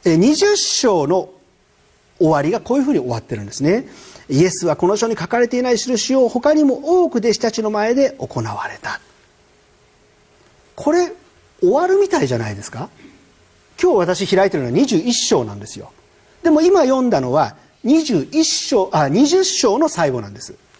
20章の終わりがこういうふうに終わってるんですね。イエスはこの書に書かれていない印を他にも多く弟子たちの前で行われた。これ終わるみたいじゃないですか。今日私開いてるのは21章なんですよ。でも今読んだのは20章の最後なんです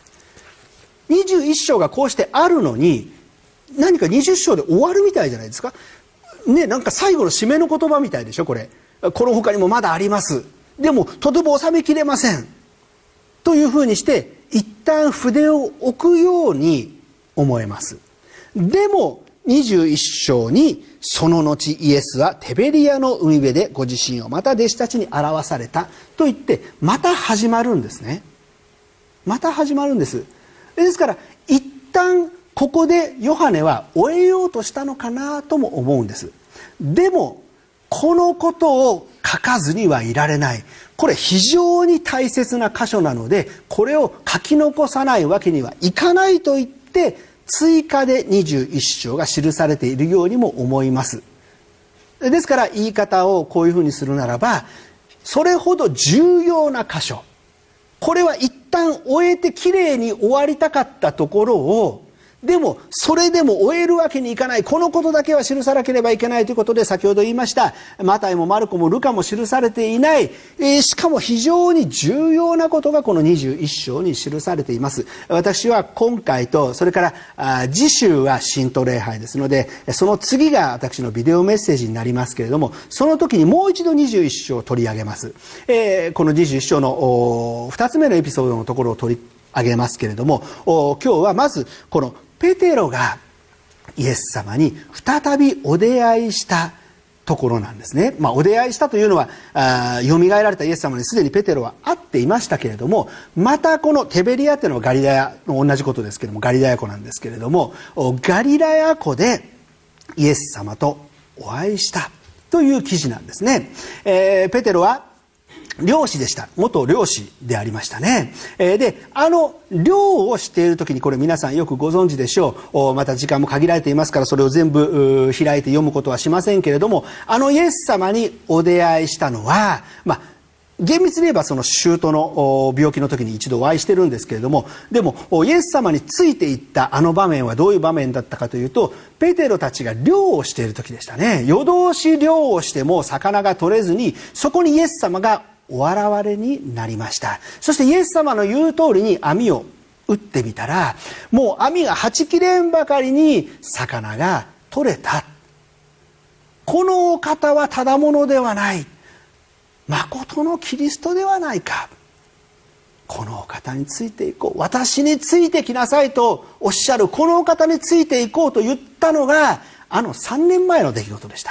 。21章がこうしてあるのに、何か20章で終わるみたいじゃないですかね。なんか最後の締めの言葉みたいでしょこれ。この他にもまだあります。でもとても収めきれませんというふうにして一旦筆を置くように思えます。でも21章にその後イエスはテベリアの海辺でご自身をまた弟子たちに表されたと言ってまた始まるんですね。また始まるんです。ですから一旦ここでヨハネは終えようとしたのかなとも思うんです。でもこのことを書かずにはいられない。これ非常に大切な箇所なのでこれを書き残さないわけにはいかないと言って追加で21章が記されているようにも思います。ですから言い方をこういうふうにするならば、それほど重要な箇所、これは一旦終えてきれいに終わりたかったところを、でもそれでも終えるわけにいかない、このことだけは記さなければいけないということで、先ほど言いましたマタイもマルコもルカも記されていない、しかも非常に重要なことがこの21章に記されています。私は今回とそれから次週は神道礼拝ですので、その次が私のビデオメッセージになりますけれども、その時にもう一度21章を取り上げます。この21章の2つ目のエピソードのところを取り上げますけれども、今日はまずこのペテロがイエス様に再びお出会いしたところなんですね。お出会いしたというのはよみがえられたイエス様にすでにペテロは会っていましたけれども、またこのテベリアというのはガリラヤの同じことですけれども、ガリラヤ湖なんですけれども、ガリラヤ湖でイエス様とお会いしたという記事なんですね。ペテロは漁師でした。元漁師でありましたね。で、漁をしている時に、これ皆さんよくご存知でしょう。また時間も限られていますからそれを全部開いて読むことはしませんけれども、イエス様にお出会いしたのは、厳密に言えばその舅の病気の時に一度お会いしてるんですけれども、でもイエス様についていった場面はどういう場面だったかというと、ペテロたちが漁をしている時でしたね。夜通し漁をしても魚が取れずに、そこにイエス様がお現れになりました。そしてイエス様の言う通りに網を打ってみたら、もう網がはち切れんばかりに魚が取れた。このお方はただものではない、誠のキリストではないか。このお方についていこう、私についてきなさいとおっしゃるこのお方についていこうと言ったのが3年前の出来事でした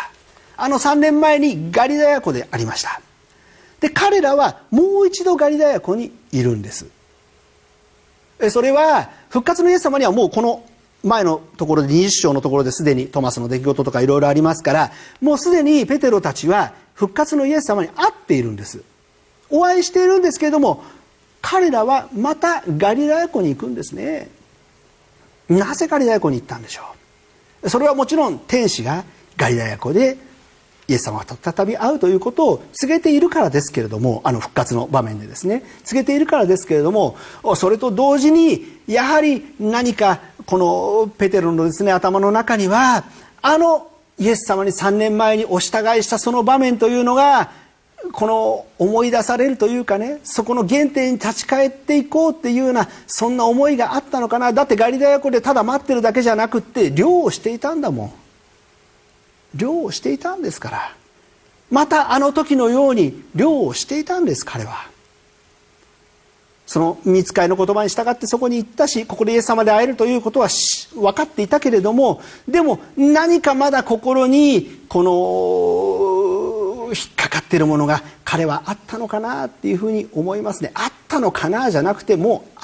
。3年前にガリラヤ湖でありました。で、彼らはもう一度ガリラヤ湖にいるんです。それは復活のイエス様にはもうこの前のところで20章のところですでにトマスの出来事とかいろいろありますから、もうすでにペテロたちは復活のイエス様に会っているんです。お会いしているんですけれども、彼らはまたガリラヤ湖に行くんですね。なぜガリラヤ湖に行ったんでしょう。それはもちろん天使がガリラヤ湖でイエス様が再び会うということを告げているからですけれども、復活の場面でですね告げているからですけれども、それと同時にやはり何かこのペテロのですね頭の中には、イエス様に3年前にお従いしたその場面というのがこの思い出されるというかね、そこの原点に立ち返っていこうっていうような、そんな思いがあったのかな。だってガリラヤ湖でただ待ってるだけじゃなくって漁をしていたんだもん。漁をしていたんですから、また時のように漁をしていたんです。彼はその御使いの言葉に従ってそこに行ったし、ここでイエス様で会えるということは分かっていたけれども、でも何かまだ心にこの引っかかっているものが彼はあったのかなっていうふうに思いますね。あったのかなじゃなくて、もうあ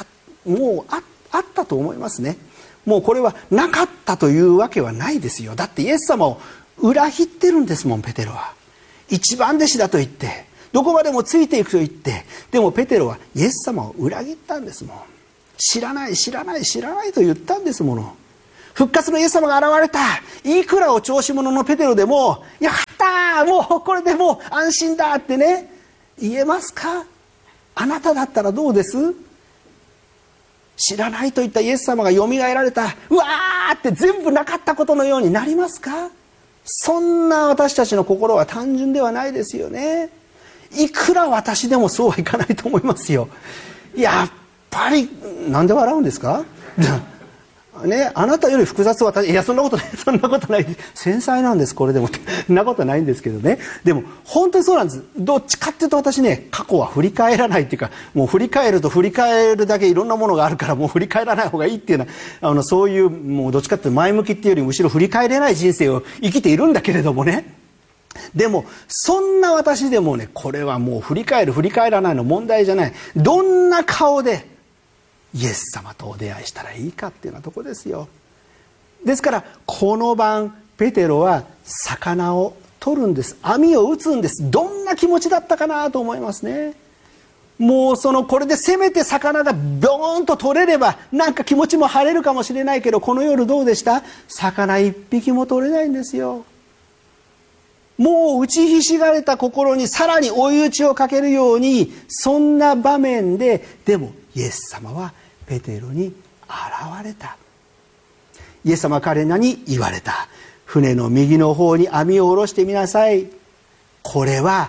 ったと思いますね。もうこれはなかったというわけはないですよ。だってイエス様を裏切ってるんですもん。ペテロは一番弟子だと言ってどこまでもついていくと言って、でもペテロはイエス様を裏切ったんですもん。知らない知らない知らないと言ったんですもの。復活のイエス様が現れた、いくらお調子者のペテロでもやっただ、もうこれでもう安心だってね、言えますか？あなただったらどうです？知らないと言ったイエス様がよみがえられた、うわーって全部なかったことのようになりますか？そんな私たちの心は単純ではないですよね。いくら私でもそうはいかないと思いますよ。やっぱり、なんで笑うんですか？ね、あなたより複雑私、いやそんなことない、そんなことないです。繊細なんです、これでも。そんなことないんですけどね。でも本当にそうなんです。どっちかっていうと私ね、過去は振り返らないっていうか、もう振り返ると振り返るだけいろんなものがあるから、もう振り返らない方がいいっていうのは、そういう、もうどっちかっていうと前向きっていうよりむしろ振り返れない人生を生きているんだけれどもね。でもそんな私でもね、これはもう振り返る振り返らないの問題じゃない。どんな顔でイエス様とお出会いしたらいいかっていうようなとこですよ。ですからこの晩ペテロは魚を取るんです。網を打つんです。どんな気持ちだったかなと思いますね。もうこれでせめて魚がボーンと取れればなんか気持ちも晴れるかもしれないけど、この夜どうでした？魚一匹も取れないんですよ。もう打ちひしがれた心にさらに追い打ちをかけるように、そんな場面ででもイエス様はペテロに現れた。イエス様は彼らに言われた。船の右の方に網を下ろしてみなさい。これは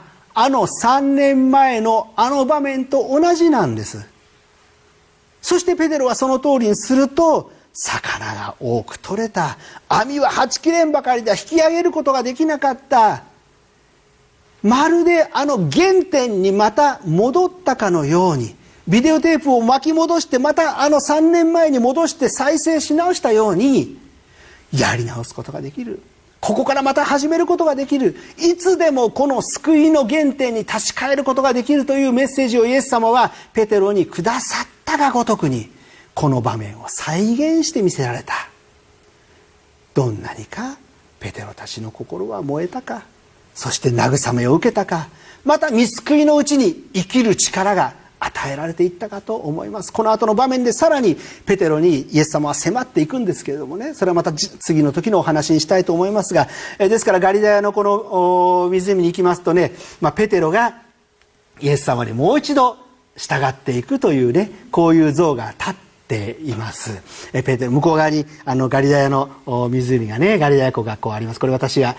3年前の場面と同じなんです。そしてペテロはその通りにすると魚が多く取れた。網ははちきれんばかりだ。引き上げることができなかった。まるで原点にまた戻ったかのように、ビデオテープを巻き戻してまた3年前に戻して再生し直したようにやり直すことができる。ここからまた始めることができる。いつでもこの救いの原点に立ち返ることができるというメッセージをイエス様はペテロにくださったがごとくに、この場面を再現して見せられた。どんなにかペテロたちの心は燃えたか、そして慰めを受けたか、また御救いのうちに生きる力が与えられていったかと思います。この後の場面でさらにペテロにイエス様は迫っていくんですけれどもね、それはまた次の時のお話にしたいと思いますが、ですからガリラヤのこの湖に行きますとね、ペテロがイエス様にもう一度従っていくというね、こういう像が立っています。ペテロ向こう側にガリラヤの湖がね、ガリラヤ湖がこうあります。これ私が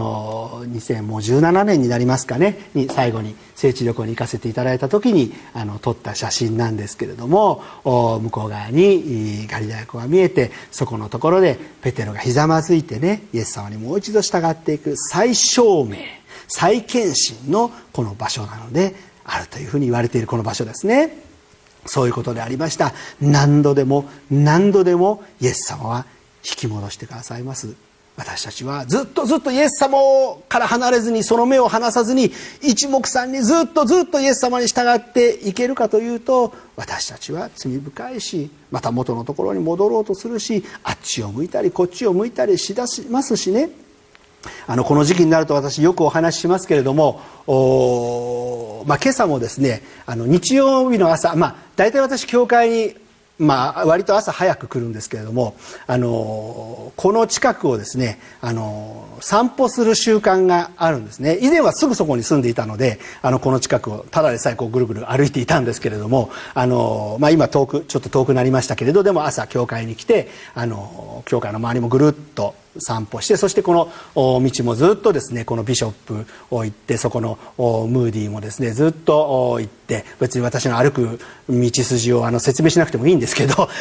2017年になりますかねに最後に聖地旅行に行かせていただいた時に撮った写真なんですけれども、向こう側にガリラヤ湖が見えて、そこのところでペテロがひざまずいてね、イエス様にもう一度従っていく再証明、再献身のこの場所なのであるというふうに言われているこの場所ですね。そういうことでありました。何度でも何度でもイエス様は引き戻してくださいます。私たちはずっとずっとイエス様から離れずに、その目を離さずに一目散にずっとずっとイエス様に従っていけるかというと、私たちは罪深いし、また元のところに戻ろうとするし、あっちを向いたりこっちを向いたりしだしますしね。この時期になると私よくお話ししますけれども、今朝もですね、日曜日の朝、大体私教会に割と朝早く来るんですけれども、この近くをですね、散歩する習慣があるんですね。以前はすぐそこに住んでいたので、この近くをただでさえこうぐるぐる歩いていたんですけれども、今ちょっと遠くなりましたけれど、でも朝教会に来て、教会の周りもぐるっと散歩して、そしてこの道もずっとですね、このビショップを行って、そこのムーディーもですねずっと行って、別に私の歩く道筋を説明しなくてもいいんですけど、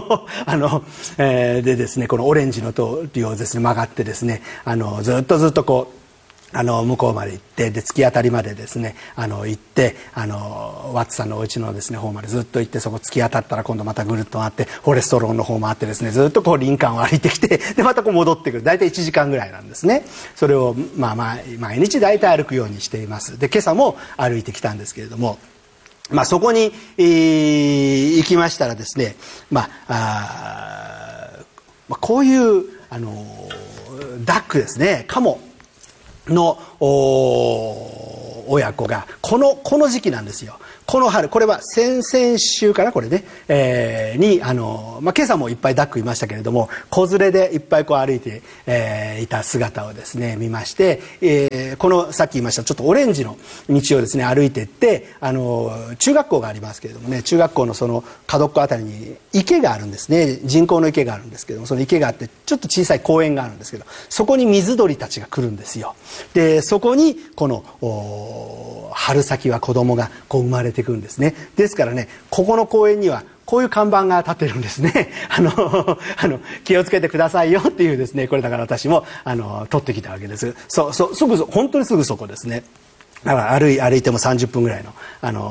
でですね、このオレンジの通りをですね曲がってですね、ずっとこう向こうまで行って、で突き当たりまでですね行って、ワッツさんのお家のですね方までずっと行って、そこ突き当たったら今度またぐるっと回ってフォレストローンの方回ってですね、ずっとこう林間を歩いてきて、でまたこう戻ってくる。大体1時間ぐらいなんですね。それを毎日大体歩くようにしています。で今朝も歩いてきたんですけれども、そこに、行きましたらですね、こういうダックですね、カモの親子がこの時期なんですよ。この春、これは先々週かな、これね、今朝もいっぱいダックいましたけれども、子連れでいっぱいこう歩いて、いた姿をですね見まして、このさっき言いましたちょっとオレンジの道をですね歩いていって、中学校がありますけれどもね、中学校のその角っこあたりに池があるんですね。人工の池があるんですけども、その池があってちょっと小さい公園があるんですけど、そこに水鳥たちが来るんですよ。でそこにこの春先は子供がこう生まれてくるんですね。ですからね、ここの公園にはこういう看板が立ってるんですね。気をつけてくださいよっていうですね、これだから私も取ってきたわけです。すぐ本当にすぐそこですね。だから歩いても30分ぐらいの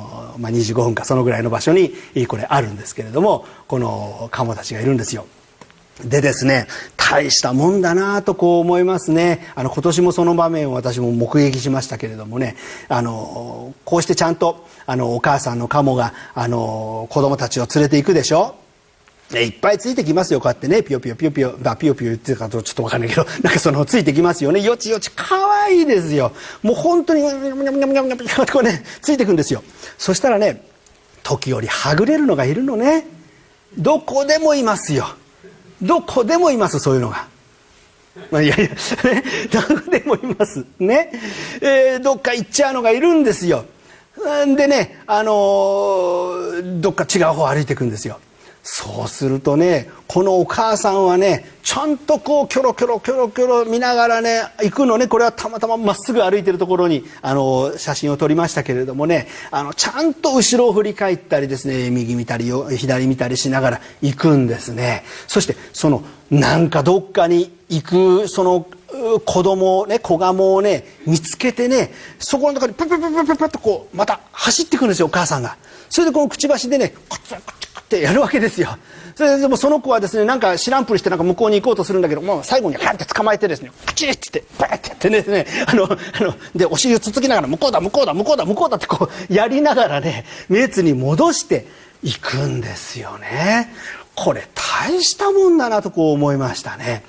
25分かそのぐらいの場所にこれあるんですけれども、このカモたちがいるんですよ。でですね、大したもんだなとこう思いますね。今年もその場面を私も目撃しましたけれどもね、こうしてちゃんとお母さんのカモが子供たちを連れて行くでしょ。いっぱいついてきますよ。こうやってね、ピヨピヨピヨピヨ、ピヨピヨ言ってるかとちょっと分かんないけど、なんかついてきますよね。よちよち可愛いですよ。もう本当にこうねついてくんですよ。そしたらね、時折はぐれるのがいるのね。どこでもいますよ。どこでもいます、そういうのが。いやいや、どこでもいますね。どっか行っちゃうのがいるんですよ。でね、どっか違う方歩いていくんですよ。そうするとね、このお母さんはね、ちゃんとこうキョロキョロキョロキョロ見ながらね行くのね。これはたまたままっすぐ歩いてるところに写真を撮りましたけれどもね、ちゃんと後ろを振り返ったりですね、右見たり左見たりしながら行くんですね。そしてなんかどっかに行くその子供をね、子ガモをね見つけてね、そこの中にパッパッパッパッパッパッとこうまた走ってくるんですよ、お母さんが。それでこのくちばしでねコツコツってやるわけですよ。それでもその子はですね、なんか知らんぷりしてなんか向こうに行こうとするんだけど、もう最後にハンって捕まえてですね、カチッってバーってやってですね、でお尻をつつきながら向こうだ向こうだ向こうだ向こうだってこうやりながらね、列に戻していくんですよね。これ大したもんだなとこう思いましたね。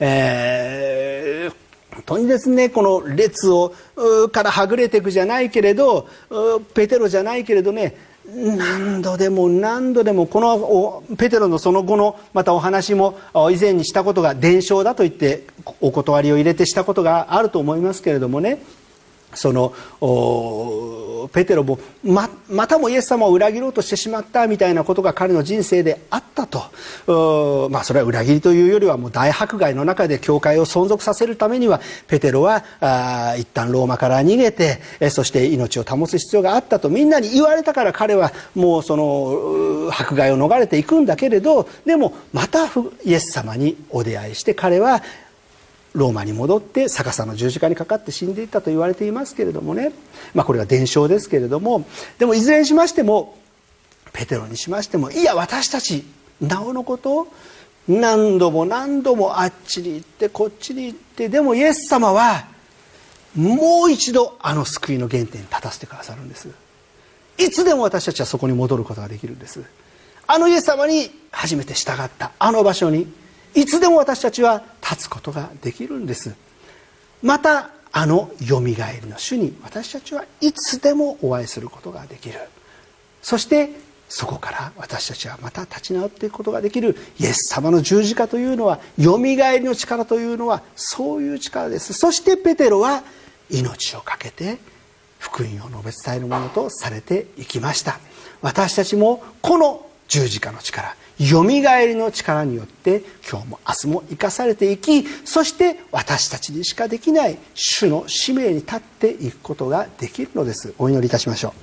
本当にですね、この列をからはぐれていくじゃないけれど、ペテロじゃないけれどね、何度でも何度でもこのペテロのその後のまたお話も以前にしたことが伝承だと言ってお断りを入れてしたことがあると思いますけれどもね、そのペテロも またもイエス様を裏切ろうとしてしまったみたいなことが彼の人生であったと。それは裏切りというよりはもう大迫害の中で教会を存続させるためにはペテロは一旦ローマから逃げて、そして命を保つ必要があったとみんなに言われたから彼はもうその迫害を逃れていくんだけれど、でもまたイエス様にお出会いして彼はローマに戻って逆さの十字架にかかって死んでいったと言われていますけれどもね、これは伝承ですけれども、でもいずれにしましてもペテロにしましても、いや私たちなおのこと何度も何度もあっちに行ってこっちに行って、でもイエス様はもう一度救いの原点に立たせてくださるんです。いつでも私たちはそこに戻ることができるんです。イエス様に初めて従った場所にいつでも私たちは立つことができるんです。またよみがえりの主に私たちはいつでもお会いすることができる。そしてそこから私たちはまた立ち直っていくことができる。イエス様の十字架というのは、よみがえりの力というのはそういう力です。そしてペテロは命を懸けて福音を述べ伝えるものとされていきました。私たちもこの十字架の力、よみがえりの力によって今日も明日も生かされていき、そして私たちにしかできない主の使命に立っていくことができるのです。お祈りいたしましょう。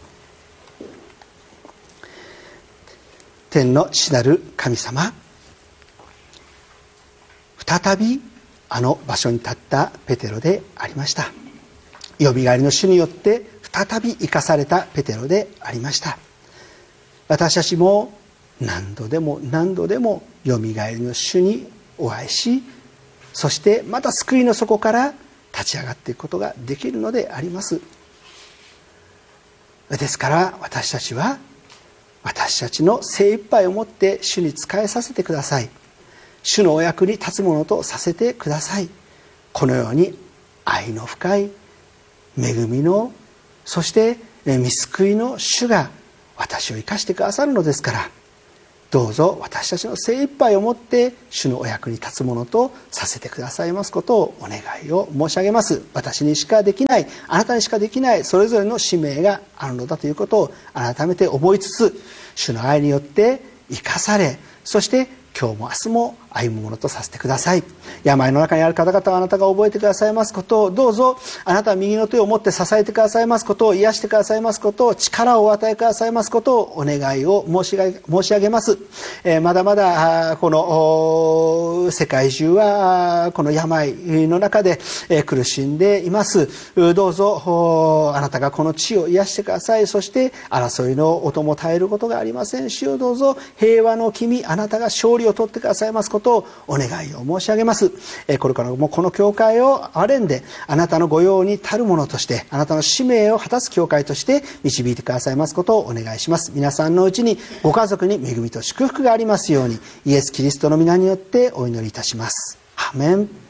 天の父なる神様、再び場所に立ったペテロでありました。よみがえりの主によって再び生かされたペテロでありました。私たちも何度でも何度でもよみがえりの主にお会いし、そしてまた救いの底から立ち上がっていくことができるのであります。ですから私たちは私たちの精一杯をもって主に仕えさせてください。主のお役に立つものとさせてください。このように愛の深い恵みの、そして御救いの主が私を生かしてくださるのですから、どうぞ私たちの精一杯をもって主のお役に立つものとさせてくださいますことをお願いを申し上げます。私にしかできない、あなたにしかできないそれぞれの使命があるのだということを改めて思いつつ、主の愛によって生かされ、そして今日も明日も歩むものとさせてください。病の中にある方々はあなたが覚えてくださいますことを、どうぞあなたは右の手を持って支えてくださいますことを、癒してくださいますことを、力をお与えくださいますことをお願いを申し上げます。まだまだこの世界中はこの病の中で苦しんでいます。どうぞあなたがこの地を癒してください。そして争いの音も絶えることがありません。主よ、どうぞ平和の君、あなたが勝利を取ってくださいますことをお願いを申し上げます。これからもこの教会を憐れんで、あなたの御用に足るものとして、あなたの使命を果たす教会として導いてくださいますことをお願いします。皆さんのうちにご家族に恵みと祝福がありますように、イエス・キリストの皆によってお祈りいたします。アーメン。